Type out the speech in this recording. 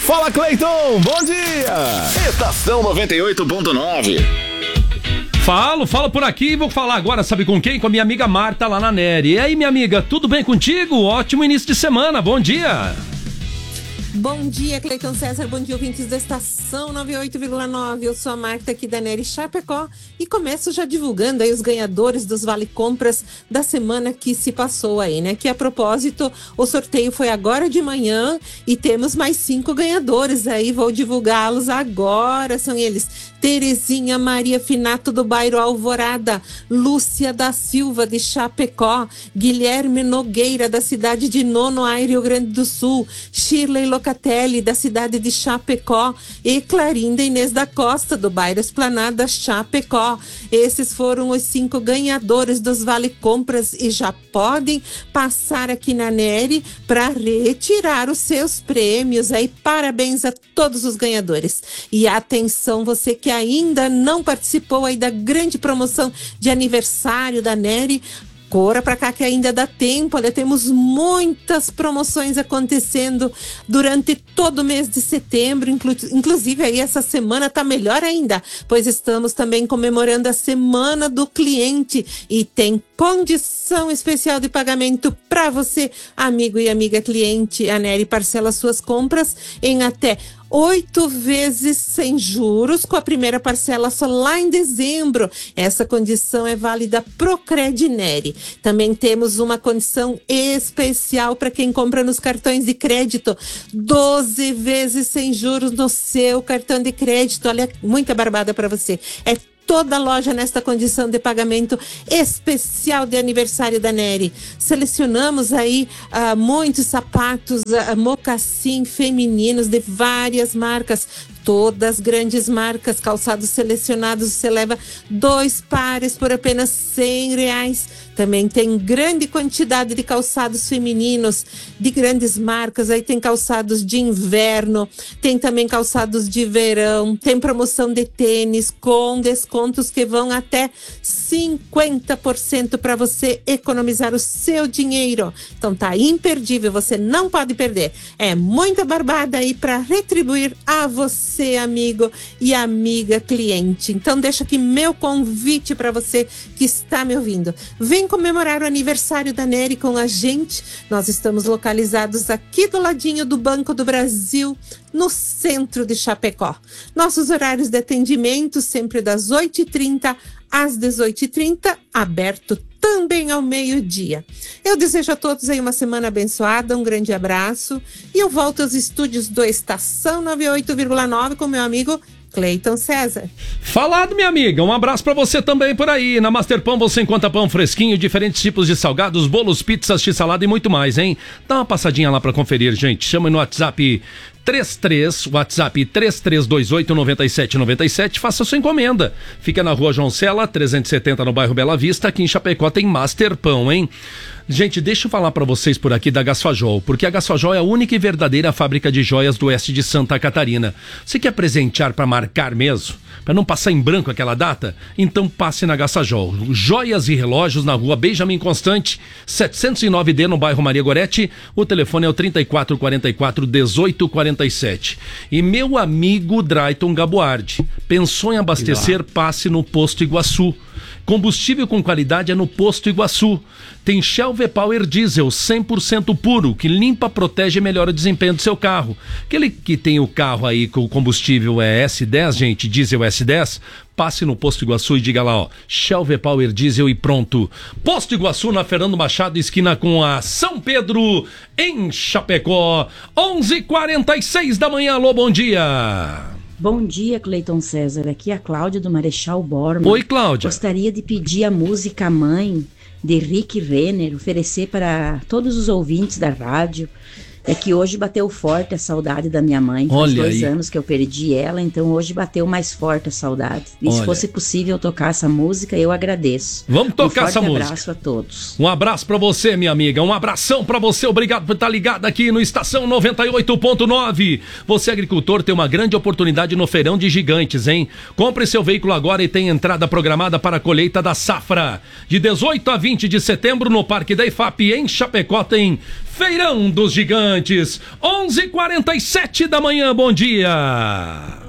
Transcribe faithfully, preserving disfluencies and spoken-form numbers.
Fala, Cleiton, bom dia! Estação noventa e oito ponto nove. Falo, falo por aqui e vou falar agora, sabe com quem? Com a minha amiga Marta lá na Nery. E aí, minha amiga, tudo bem contigo? Ótimo início de semana, bom dia! Bom dia, Cleiton César, bom dia, ouvintes da Estação noventa e oito vírgula nove. Eu sou a Marta aqui da Nery Chapecó e começo já divulgando aí os ganhadores dos Vale Compras da semana que se passou aí, né? Que a propósito, o sorteio foi agora de manhã e temos mais cinco ganhadores aí, vou divulgá-los agora. São eles: Terezinha Maria Finato do bairro Alvorada, Lúcia da Silva de Chapecó, Guilherme Nogueira da cidade de Nonoai, Rio Grande do Sul, Shirley Locatelli da cidade de Chapecó e Clarinda Inês da Costa do bairro Esplanada, Chapecó. Esses foram os cinco ganhadores dos Vale Compras e já podem passar aqui na Nery para retirar os seus prêmios aí. Parabéns a todos os ganhadores. E atenção, você que ainda não participou aí da grande promoção de aniversário da Nery, corra para cá que ainda dá tempo. Olha, temos muitas promoções acontecendo durante todo o mês de setembro, inclu- inclusive aí essa semana tá melhor ainda, pois estamos também comemorando a Semana do Cliente e tem condição especial de pagamento para você, amigo e amiga cliente. A Nery parcela suas compras em até oito vezes sem juros, com a primeira parcela só lá em dezembro. Essa condição é válida pro Cred Nery. Também temos uma condição especial para quem compra nos cartões de crédito, doze vezes sem juros no seu cartão de crédito. Olha, muita barbada para você. É toda loja nesta condição de pagamento especial de aniversário da Nery. Selecionamos aí uh, muitos sapatos, uh, mocassim femininos de várias marcas, todas grandes marcas, calçados selecionados, você leva dois pares por apenas cem reais. Também tem grande quantidade de calçados femininos de grandes marcas, aí tem calçados de inverno, tem também calçados de verão, tem promoção de tênis com descontos que vão até cinquenta por cento para você economizar o seu dinheiro. Então tá imperdível, você não pode perder. É muita barbada aí para retribuir a você, amigo e amiga cliente. Então deixa aqui meu convite para você que está me ouvindo. Vem comemorar o aniversário da Nery com a gente. Nós estamos localizados aqui do ladinho do Banco do Brasil, no centro de Chapecó. Nossos horários de atendimento sempre das oito e trinta às dezoito e trinta, aberto também ao meio-dia. Eu desejo a todos aí uma semana abençoada, um grande abraço e eu volto aos estúdios do Estação noventa e oito vírgula nove com meu amigo Cleiton César. Falado, minha amiga, um abraço pra você também por aí. Na Master Pão você encontra pão fresquinho, diferentes tipos de salgados, bolos, pizzas, x-salada e muito mais, hein? Dá uma passadinha lá pra conferir, gente. Chama no WhatsApp trinta e três, WhatsApp três três dois oito nove sete nove sete, faça sua encomenda. Fica na rua João Sela, trezentos e setenta, no bairro Bela Vista. Aqui em Chapecó tem Master Pão, hein? Gente, deixa eu falar pra vocês por aqui da Gasfajol, porque a Gasfajol é a única e verdadeira fábrica de joias do oeste de Santa Catarina. Você quer presentear pra marcar mesmo? Pra não passar em branco aquela data? Então passe na Gasfajol. Joias e relógios na rua Benjamin Constante, setecentos e nove D, no bairro Maria Gorete. O telefone é o trinta e quatro quarenta e quatro, dezoito quarenta e sete. E meu amigo Drayton Gaboardi, pensou em abastecer, passe no Posto Iguaçu. Combustível com qualidade é no Posto Iguaçu. Tem Shell V-Power Diesel cem por cento puro, que limpa, protege e melhora o desempenho do seu carro. Aquele que tem o carro aí com o combustível é S dez, gente, diesel S dez, passe no Posto Iguaçu e diga lá, ó, Shell V-Power Diesel e pronto. Posto Iguaçu, na Fernando Machado, esquina com a São Pedro, em Chapecó. onze e quarenta e seis da manhã, alô, bom dia. Bom dia, Cleiton César. Aqui é a Cláudia do Marechal Bormann. Oi, Cláudia. Gostaria de pedir a música Mãe, de Rick Renner, oferecer para todos os ouvintes da rádio. É que hoje bateu forte a saudade da minha mãe. Faz Olha dois aí. anos que eu perdi ela, então hoje bateu mais forte a saudade. E Olha. se fosse possível tocar essa música, eu agradeço. Vamos tocar um essa música. Um abraço a todos. Um abraço pra você, minha amiga. Um abração pra você. Obrigado por estar ligado aqui no Estação noventa e oito ponto nove. Você, agricultor, tem uma grande oportunidade no Feirão de Gigantes, hein? Compre seu veículo agora e tem entrada programada para a colheita da safra. De dezoito a vinte de setembro, no Parque da I F A P, em Chapecó, tem Feirão dos Gigantes, onze e quarenta e sete da manhã, bom dia!